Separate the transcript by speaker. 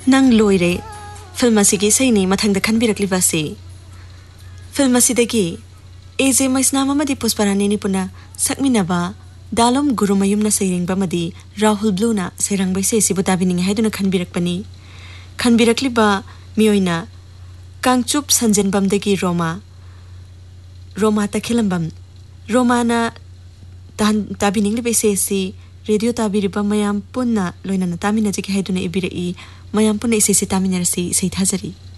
Speaker 1: Nang loire, film asigi saini mathang da khanbirakliba se. Film asidagi AJ Maisnam amadi Pusparani ni puna sakminaba Dalom Gurumayum na sayringba madi Rahul Blue na sayrangbai se sibutabining haiduna khanbirakpani. Khanbirakliba miyoina Kangchup Sanjanbamdagi Roma takhilambam na tabining libe se si radio tabiriba mayam punna loinana tamina jiki haiduna ibirei mayam punna ise se taminarasi sei thajari.